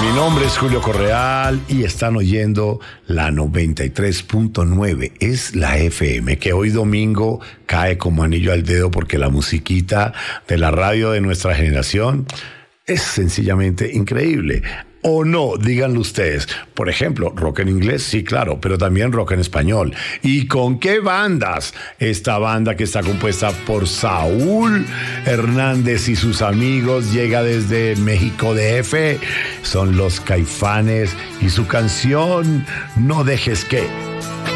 Mi nombre es Julio Correal y están oyendo la 93.9. Es la FM que hoy domingo cae como anillo al dedo porque la musiquita de la radio de nuestra generación es sencillamente increíble. O no, díganlo ustedes. Por ejemplo, rock en inglés, sí, claro, pero también rock en español. ¿Y con qué bandas? Esta banda que está compuesta por Saúl Hernández y sus amigos llega desde México DF. Son los Caifanes y su canción No dejes que.